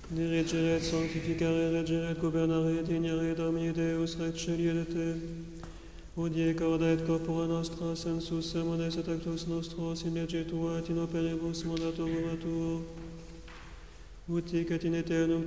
Dirigere et sanctificare, regere et gobernare et dignare Domini Deus, Rex Celi et Terre. Udie cauda et corpora nostra, sensus semones et actus nostros, in legge tua et in operibus mandatorum tuo. Ut hic et in aeternum